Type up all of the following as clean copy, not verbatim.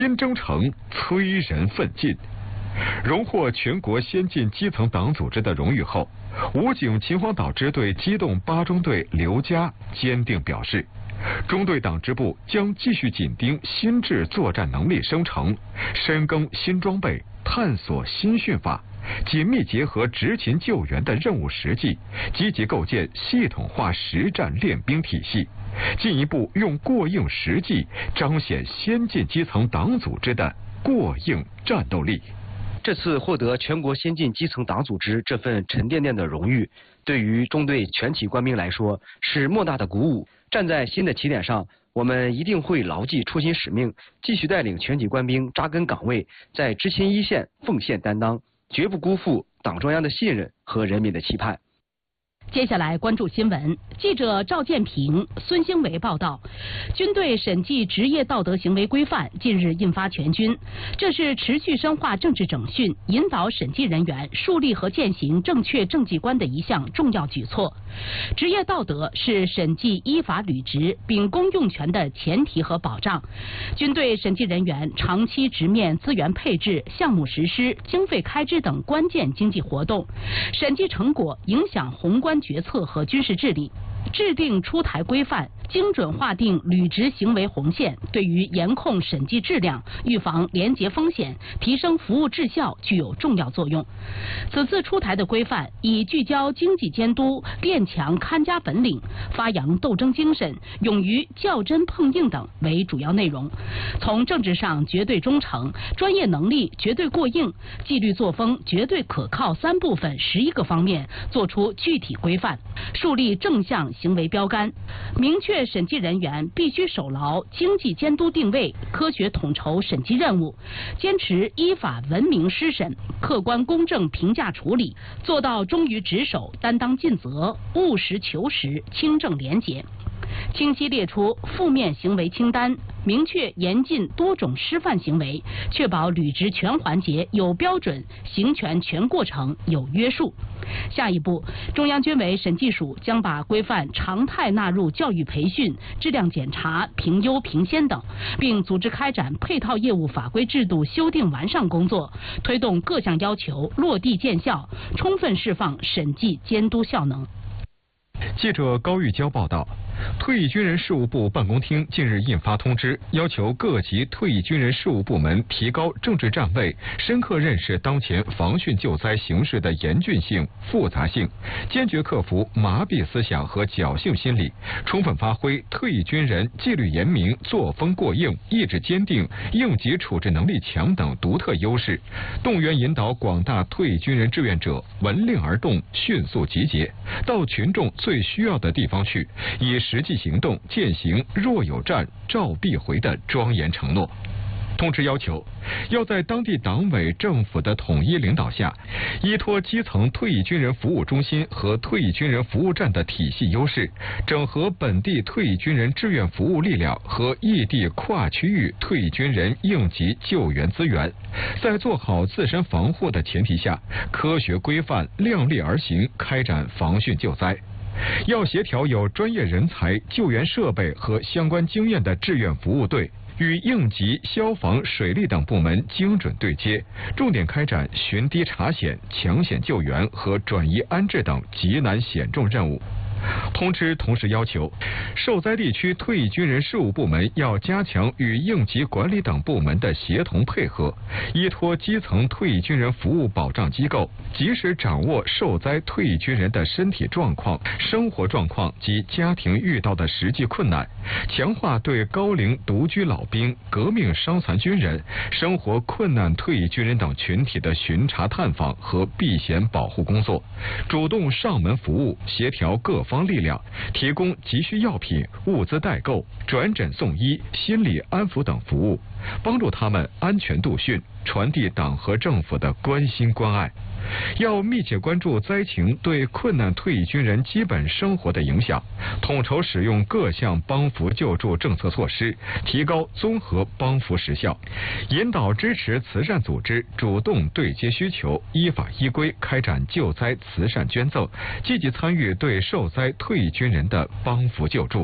新征程催人奋进。荣获全国先进基层党组织的荣誉后，武警秦皇岛支队机动8中队刘佳坚定表示，中队党支部将继续紧盯新制作战能力生成，深耕新装备，探索新训法，紧密结合执勤救援的任务实际，积极构建系统化实战练兵体系，进一步用过硬实际彰显先进基层党组织的过硬战斗力。 这次获得全国先进基层党组织这份沉甸甸的荣誉，对于中队全体官兵来说是莫大的鼓舞。站在新的起点上，我们一定会牢记初心使命，继续带领全体官兵扎根岗位，在执勤一线奉献担当，绝不辜负党中央的信任和人民的期盼。 接下来关注新闻，记者赵建平、孙兴维报道，军队审计职业道德行为规范近日印发全军，这是持续深化政治整训、引导审计人员树立和践行正确政绩观的一项重要举措。职业道德是审计依法履职、秉公用权的前提和保障。军队审计人员长期直面资源配置、项目实施、经费开支等关键经济活动，审计成果影响宏观决策和军事治理。制定出台规范，精准划定履职行为红线，对于严控审计质量、预防廉洁风险、提升服务质效具有重要作用。此次出台的规范以聚焦经济监督、练强看家本领、发扬斗争精神、勇于较真碰硬等为主要内容，从政治上绝对忠诚、专业能力绝对过硬、纪律作风绝对可靠3部分11个方面作出具体规范，树立正向行为标杆，明确审计人员必须守牢经济监督定位，科学统筹审计任务，坚持依法文明施审，客观公正评价处理，做到忠于职守、担当尽责、务实求实、清正廉洁。清晰列出负面行为清单，明确严禁多种失范行为，确保履职全环节有标准，行权全过程有约束。下一步，中央军委审计署将把规范常态纳入教育培训、质量检查、评优评先等，并组织开展配套业务法规制度修订完善工作，推动各项要求落地见效，充分释放审计监督效能。 记者高玉娇报道，退役军人事务部办公厅近日印发通知，要求各级退役军人事务部门提高政治站位，深刻认识当前防汛救灾形势的严峻性、复杂性，坚决克服麻痹思想和侥幸心理，充分发挥退役军人纪律严明、作风过硬、意志坚定、应急处置能力强等独特优势，动员引导广大退役军人志愿者闻令而动，迅速集结，到群众最需要的地方去，以实际行动践行若有战召必回的庄严承诺。通知要求，要在当地党委政府的统一领导下，依托基层退役军人服务中心和退役军人服务站的体系优势，整合本地退役军人志愿服务力量和异地跨区域退役军人应急救援资源，在做好自身防护的前提下，科学规范、量力而行开展防汛救灾。要协调有专业人才、救援设备和相关经验的志愿服务队，与应急、消防、水利等部门精准对接，重点开展巡堤查险、抢险救援和转移安置等急难险重任务。通知同时要求，受灾地区退役军人事务部门要加强与应急管理等部门的协同配合，依托基层退役军人服务保障机构，及时掌握受灾退役军人的身体状况、生活状况及家庭遇到的实际困难，强化对高龄独居老兵、革命伤残军人、生活困难退役军人等群体的巡查探访和避险保护工作，主动上门服务，协调各方力量，提供急需药品、物资代购、转诊送医、心理安抚等服务，帮助他们安全度汛，传递党和政府的关心关爱。要密切关注灾情对困难退役军人基本生活的影响，统筹使用各项帮扶救助政策措施，提高综合帮扶实效，引导支持慈善组织主动对接需求，依法依规开展救灾慈善捐赠，积极参与对受灾退役军人的帮扶救助。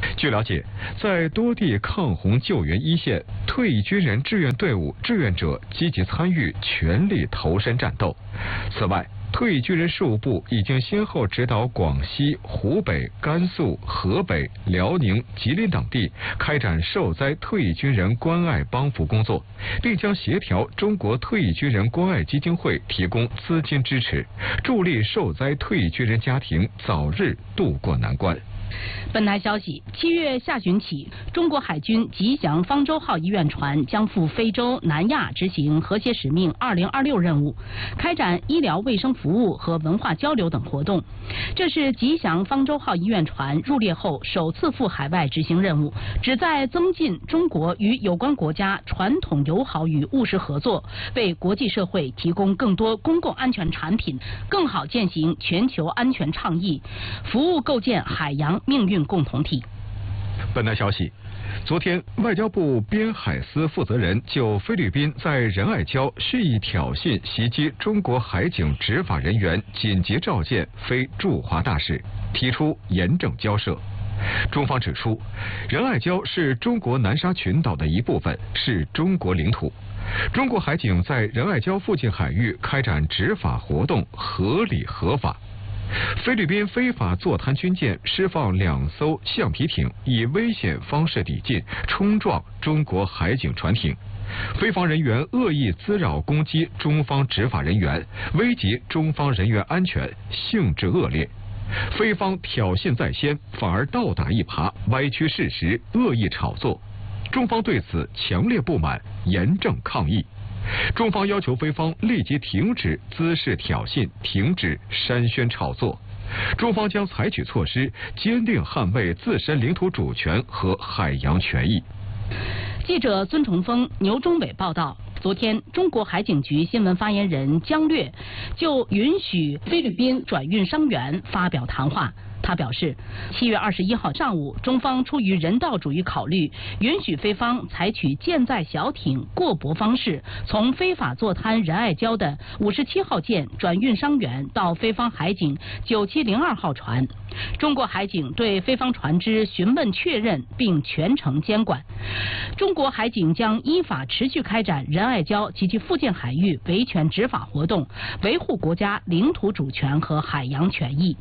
据了解，在多地抗洪救援一线，退役军人志愿队伍志愿者积极参与，全力投身战斗。此外，退役军人事务部已经先后指导广西、湖北、甘肃、河北、辽宁、吉林等地开展受灾退役军人关爱帮扶工作，并将协调中国退役军人关爱基金会提供资金支持，助力受灾退役军人家庭早日渡过难关。 本台消息，7月下旬起，中国海军吉祥方舟号医院船将赴非洲、南亚执行和谐使命2026任务，开展医疗卫生服务和文化交流等活动。这是吉祥方舟号医院船入列后首次赴海外执行任务，旨在增进中国与有关国家传统友好与务实合作，为国际社会提供更多公共安全产品，更好践行全球安全倡议，服务构建海洋命运共同体。 本台消息，昨天，外交部边海司负责人就菲律宾在仁爱礁蓄意挑衅袭击中国海警执法人员紧急召见菲驻华大使，提出严正交涉。中方指出，仁爱礁是中国南沙群岛的一部分，是中国领土。中国海警在仁爱礁附近海域开展执法活动合理合法。菲律宾非法坐滩军舰释放2艘橡皮艇，以危险方式抵近，冲撞中国海警船艇。菲方人员恶意滋扰攻击中方执法人员，危及中方人员安全，性质恶劣。菲方挑衅在先，反而倒打一耙，歪曲事实，恶意炒作。中方对此强烈不满，严正抗议。中方要求菲方立即停止滋事挑衅，停止煽宣炒作。中方将采取措施，坚定捍卫自身领土主权和海洋权益。 记者孙崇峰、牛忠伟报道。昨天，中国海警局新闻发言人姜略就允许菲律宾转运伤员发表谈话。他表示，7月21号上午，中方出于人道主义考虑，允许菲方采取舰载小艇过驳方式，从非法坐滩仁爱礁的57号舰转运伤员到菲方海警9702号船。中国海警对菲方船只询问确认，并全程监管。中国海警将依法持续开展仁爱礁及其附近海域维权执法活动，维护国家领土主权和海洋权益。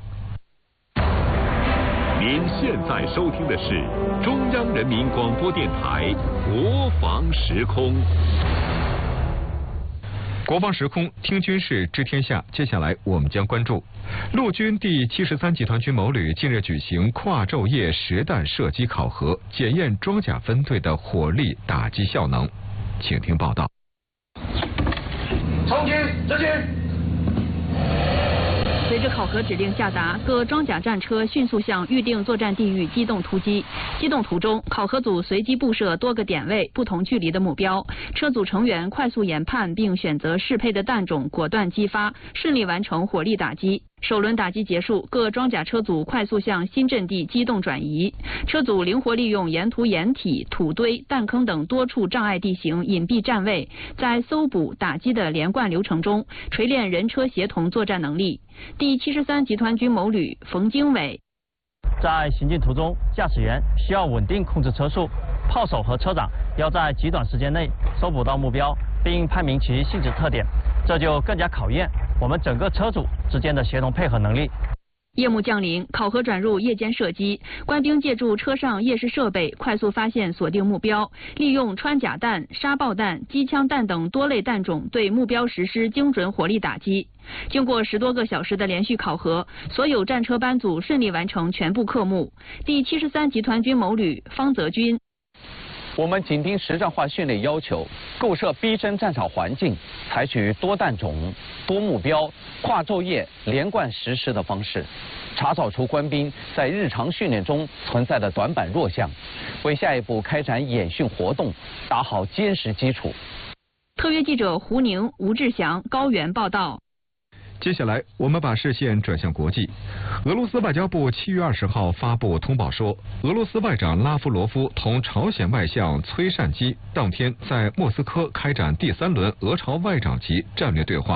您现在收听的是中央人民广播电台国防时空。 国防时空，听军事知天下。接下来我们将关注陆军第73集团军某旅近日举行跨昼夜实弹射击考核，检验装甲分队的火力打击效能。请听报道。 从军执行。 随着考核指令下达，各装甲战车迅速向预定作战地域机动突击。机动途中，考核组随机布设多个点位、不同距离的目标，车组成员快速研判并选择适配的弹种，果断击发，顺利完成火力打击。首轮打击结束，各装甲车组快速向新阵地机动转移。车组灵活利用沿途掩体、土堆、弹坑等多处障碍地形隐蔽站位，在搜捕、打击的连贯流程中，锤炼人车协同作战能力。第73集团军某旅冯经纬， 在行进途中，驾驶员需要稳定控制车速，炮手和车长要在极短时间内搜捕到目标，并判明其性质特点，这就更加考验我们整个车组之间的协同配合能力。 夜幕降临，考核转入夜间射击，官兵借助车上夜视设备快速发现锁定目标，利用穿甲弹、沙爆弹、机枪弹等多类弹种对目标实施精准火力打击。经过10多个小时的连续考核，所有战车班组顺利完成全部科目。第73集团军某旅方泽军， 我们紧盯实战化训练要求，构设逼真战场环境，采取多弹种、多目标、跨昼夜连贯实施的方式，查找出官兵在日常训练中存在的短板弱项，为下一步开展演训活动打好坚实基础。 特约记者胡宁、吴志祥、高原报道。 接下来，我们把视线转向国际。俄罗斯外交部7月20号发布通报说，俄罗斯外长拉夫罗夫同朝鲜外相崔善基当天在莫斯科开展第3轮俄朝外长级战略对话。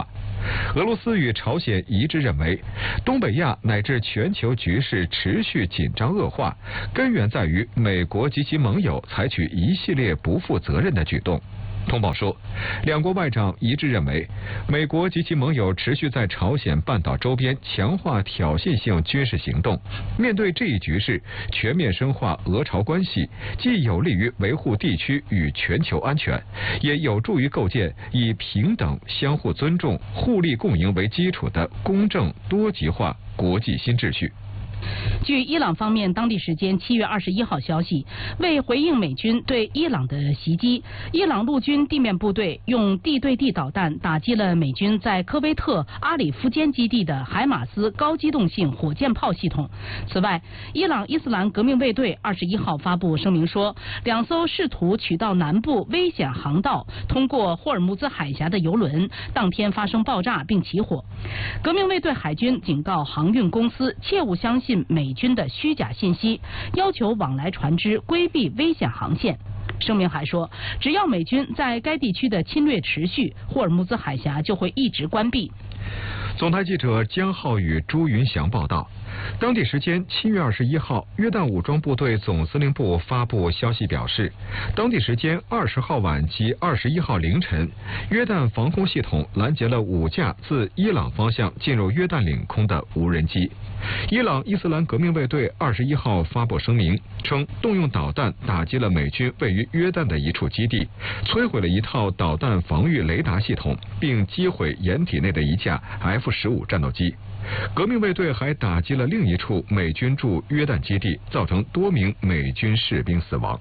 俄罗斯与朝鲜一致认为，东北亚乃至全球局势持续紧张恶化，根源在于美国及其盟友采取一系列不负责任的举动。通报说，两国外长一致认为，美国及其盟友持续在朝鲜半岛周边强化挑衅性军事行动。面对这一局势，全面深化俄朝关系，既有利于维护地区与全球安全，也有助于构建以平等、相互尊重、互利共赢为基础的公正多极化国际新秩序。 据伊朗方面当地时间7月21号消息，为回应美军对伊朗的袭击，伊朗陆军地面部队用地对地导弹打击了美军在科威特阿里夫坚基地的海马斯高机动性火箭炮系统。此外，伊朗伊斯兰革命卫队21号发布声明说，2艘试图取道南部危险航道通过霍尔木兹海峡的油轮当天发生爆炸并起火。革命卫队海军警告航运公司切勿相信美军的虚假信息，要求往来船只规避危险航线。声明还说，只要美军在该地区的侵略持续，霍尔木兹海峡就会一直关闭。 总台记者江浩宇、朱云祥报道，当地时间7月21号，约旦武装部队总司令部发布消息表示，当地时间20号晚及21号凌晨，约旦防空系统拦截了5架自伊朗方向进入约旦领空的无人机。伊朗伊斯兰革命卫队21号发布声明称，动用导弹打击了美军位于约旦的一处基地，摧毁了一套导弹防御雷达系统，并击毁掩体内的一架F-15战斗机。革命卫队还打击了另一处美军驻约旦基地，造成多名美军士兵死亡。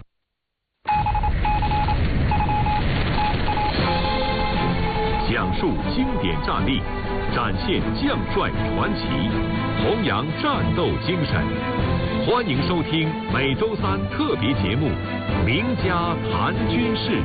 讲述经典战例，展现将帅传奇，弘扬战斗精神。欢迎收听每周3特别节目《名家谈军事》。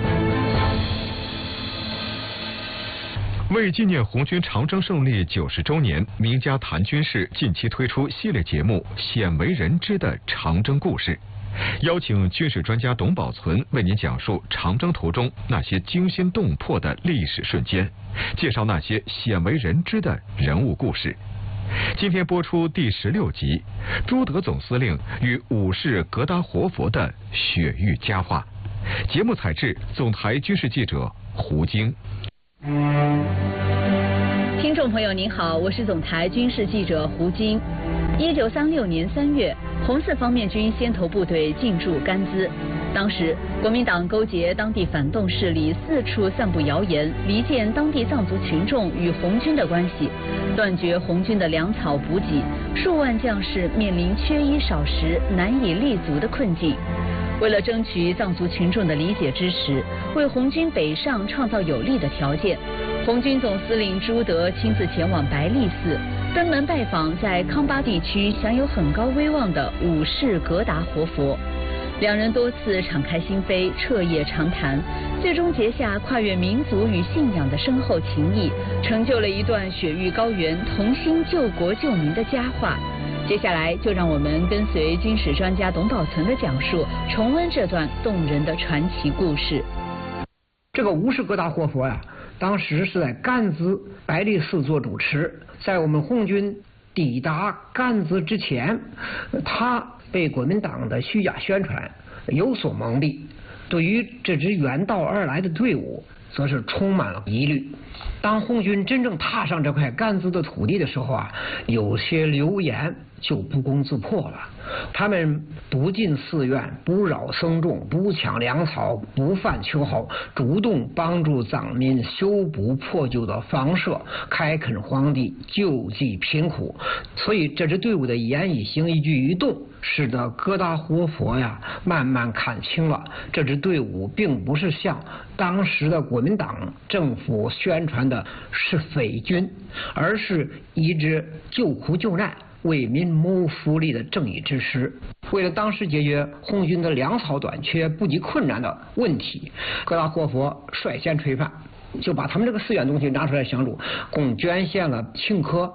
为纪念红军长征胜利90周年，名家谈军事近期推出系列节目《鲜为人知的长征故事》，邀请军事专家董宝存为您讲述长征途中那些惊心动魄的历史瞬间，介绍那些鲜为人知的人物故事。今天播出第16集，朱德总司令与武士格达活佛的雪域佳话。节目采制总台军事记者胡晶。 听众朋友您好，我是总台军事记者胡晶。1936年3月，红四方面军先头部队进驻甘孜。当时国民党勾结当地反动势力，四处散布谣言，离间当地藏族群众与红军的关系，断绝红军的粮草补给，数万将士面临缺衣少食、难以立足的困境。为了争取藏族群众的理解支持，为红军北上创造有利的条件，红军总司令朱德亲自前往白利寺，登门拜访在康巴地区享有很高威望的武士格达活佛。两人多次敞开心扉，彻夜长谈，最终结下跨越民族与信仰的深厚情谊，成就了一段雪域高原同心救国救民的佳话。接下来就让我们跟随军事专家董宝存的讲述，重温这段动人的传奇故事。 这个武士格达活佛呀，当时是在甘孜白利寺做主持。在我们红军抵达甘孜之前，他被国民党的虚假宣传有所蒙蔽，对于这支远道而来的队伍则是充满了疑虑。当红军真正踏上这块甘孜的土地的时候啊，有些流言就不攻自破了。他们不进寺院，不扰僧众，不抢粮草，不犯秋毫，主动帮助藏民修补破旧的房舍，开垦荒地，救济贫苦。所以这支队伍的一言一行、一举一动，使得格达活佛呀慢慢看清了，这支队伍并不是像当时的国民党政府宣传的是匪军，而是一支救苦救难、为民谋福利的正义之师。为了当时解决红军的粮草短缺、补给困难的问题，格达活佛率先吹范， 就把他们这个寺院东西拿出来相助，共捐献了青稞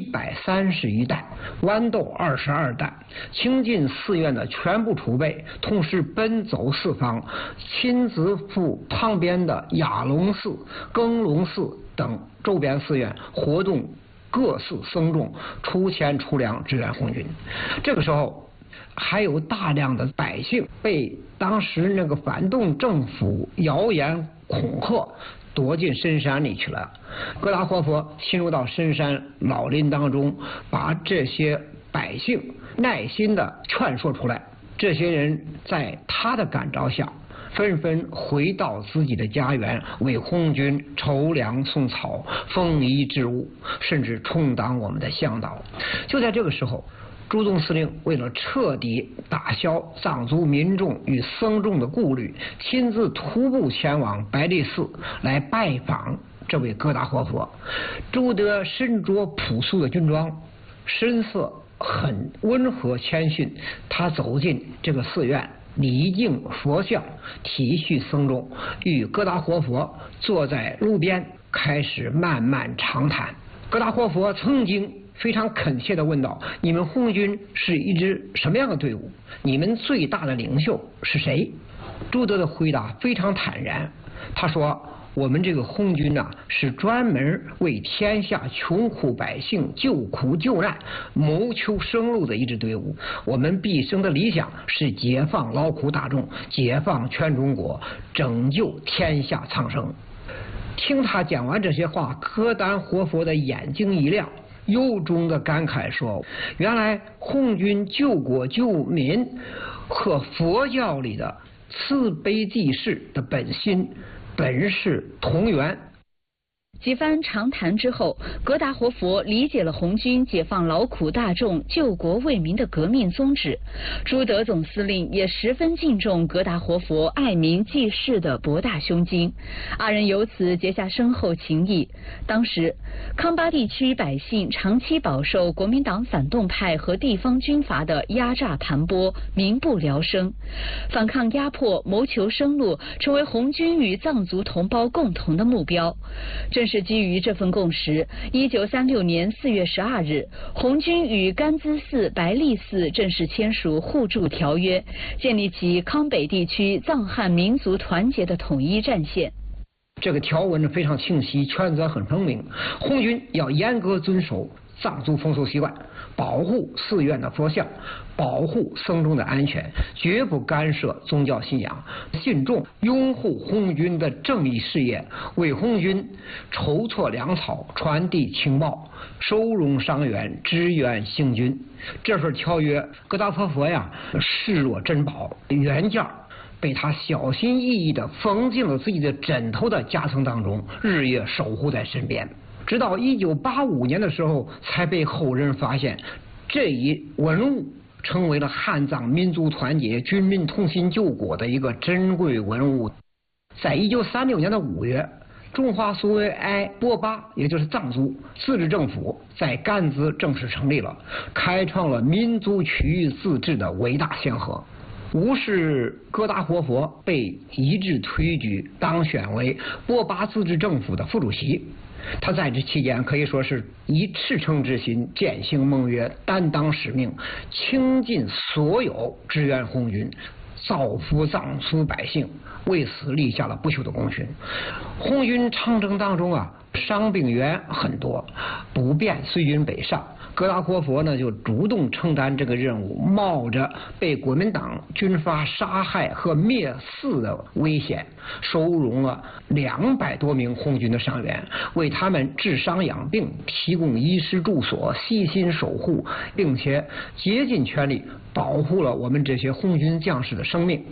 130余担，豌豆22担，倾尽寺院的全部储备，同时奔走四方，亲自赴旁边的雅龙寺、更龙寺等周边寺院活动各寺僧众，出钱出粮支援红军。这个时候还有大量的百姓被当时那个反动政府谣言恐吓，躲进深山里去了。哥达活佛侵入到深山老林当中，把这些百姓耐心地劝说出来。这些人在他的感召下，纷纷回到自己的家园，为红军筹粮送草、丰衣置物，甚至充当我们的向导。就在这个时候，朱总司令为了彻底打消藏族民众与僧众的顾虑，亲自徒步前往白利寺来拜访这位哥达活佛。朱德身着朴素的军装，神色很温和谦逊，他走进这个寺院，礼敬佛像，体恤僧众，与哥达活佛坐在路边，开始漫漫长谈。哥达活佛曾经非常恳切地问道：你们红军是一支什么样的队伍？你们最大的领袖是谁？朱德的回答非常坦然，他说：我们这个红军啊，是专门为天下穷苦百姓救苦救难、谋求生路的一支队伍。我们毕生的理想是解放劳苦大众，解放全中国，拯救天下苍生。听他讲完这些话，哥达活佛的眼睛一亮，由衷的感慨说：原来红军救国救民和佛教里的慈悲济世的本心本是同源。 几番长谈之后，哥达活佛理解了红军解放劳苦大众、救国为民的革命宗旨。朱德总司令也十分敬重哥达活佛爱民济世的博大胸襟，二人由此结下深厚情谊。当时，康巴地区百姓长期饱受国民党反动派和地方军阀的压榨盘剥，民不聊生。反抗压迫、谋求生路，成为红军与藏族同胞共同的目标。正是基于这份共识，1936年4月12日，红军与甘孜寺、白利寺正式签署互助条约，建立起康北地区藏汉民族团结的统一战线。 这个条文非常清晰，权责很分明，红军要严格遵守藏族风俗习惯，保护寺院的佛像，保护僧众的安全，绝不干涉宗教信仰。信众拥护红军的正义事业，为红军筹措粮草，传递情报，收容伤员，支援行军。这份条约，哥达活佛呀视若珍宝，原件被他小心翼翼地缝进了自己的枕头的夹层当中，日夜守护在身边。直到1985年的时候，才被后人发现，这一文物成为了汉藏民族团结、军民同心救国的一个珍贵文物。在1936年的5月，中华苏维埃波巴，也就是藏族自治政府，在甘孜正式成立了，开创了民族区域自治的伟大先河。无视哥达活佛被一致推举当选为波巴自治政府的副主席。他在这期间可以说是以赤诚之心践行盟约，担当使命，倾尽所有支援红军，造福藏族百姓，为此立下了不朽的功勋。红军长征当中啊，伤病员很多，不便随军北上。哥达活佛呢就主动承担这个任务，冒着被国民党军阀杀害和灭寺的危险，收容了200多名红军的伤员，为他们治伤养病，提供衣食住所，悉心守护，并且竭尽全力保护了我们这些红军将士的生命。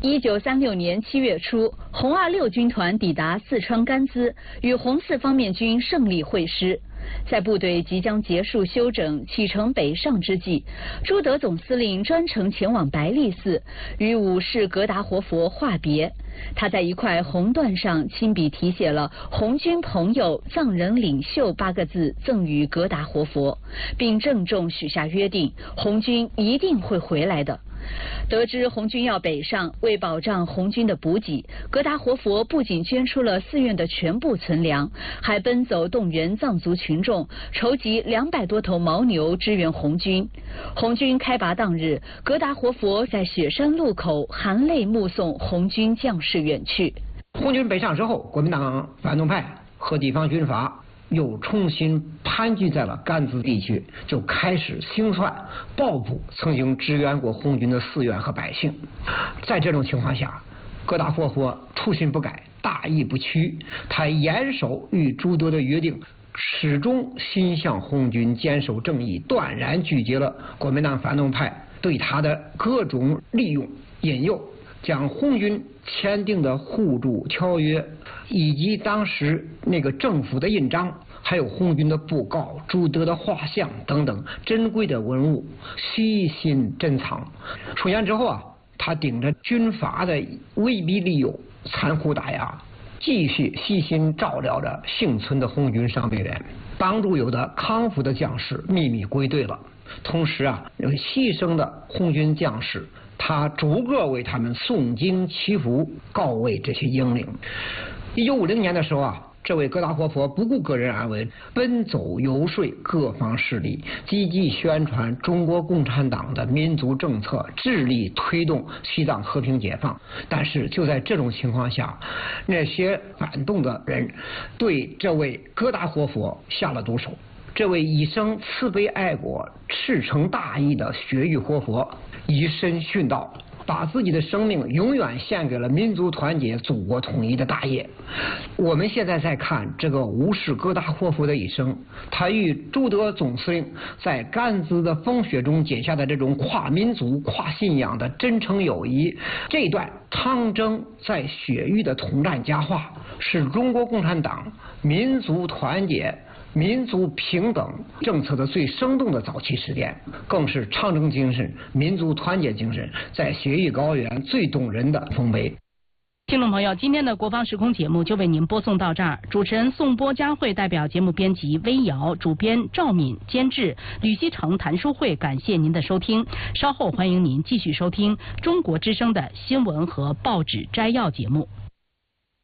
1936年7月初，红26军团抵达四川甘孜，与红四方面军胜利会师。在部队即将结束休整、启程北上之际，朱德总司令专程前往白利寺，与武士哥达活佛话别。他在一块红缎上亲笔题写了“红军朋友、藏人领袖”8个字，赠予哥达活佛，并郑重许下约定：红军一定会回来的。 得知红军要北上，为保障红军的补给，格达活佛不仅捐出了寺院的全部存粮，还奔走动员藏族群众，筹集200多头牦牛支援红军。红军开拔当日，格达活佛在雪山路口含泪目送红军将士远去。 红军北上之后，国民党反动派和地方军阀又重新盘踞在了甘孜地区，就开始清算报复曾经支援过红军的寺院和百姓。在这种情况下，格达活佛初心不改，大义不屈，他严守与朱德的约定，始终心向红军，坚守正义，断然拒绝了国民党反动派对他的各种利用引诱，将红军签订的互助条约以及当时那个政府的印章，还有红军的布告、朱德的画像等等珍贵的文物悉心珍藏。数年之后啊，他顶着军阀的威逼利诱、残酷打压，继续细心照料着幸存的红军伤病员，帮助有的康复的将士秘密归队了。同时啊，牺牲的红军将士，他逐个为他们诵经祈福，告慰这些英灵。1950年的时候啊，这位格达活佛不顾个人安危，奔走游说各方势力，积极宣传中国共产党的民族政策，致力推动西藏和平解放。但是就在这种情况下，那些反动的人对这位格达活佛下了毒手。这位一生慈悲爱国、赤诚大义的雪域活佛以身殉道，把自己的生命永远献给了民族团结、祖国统一的大业。我们现在在看这个无视格达活佛的一生，他与朱德总司令在甘孜的风雪中结下的这种跨民族、跨信仰的真诚友谊，这段长征在雪域的统战佳话，是中国共产党民族团结、民族平等政策的最生动的早期实践，更是长征精神、民族团结精神在雪域高原最动人的丰碑。 听众朋友，今天的国防时空节目就为您播送到这儿。主持人宋波、佳慧，代表节目编辑微瑶，主编赵敏，监制吕希成、谭淑慧，感谢您的收听。稍后欢迎您继续收听中国之声的新闻和报纸摘要节目。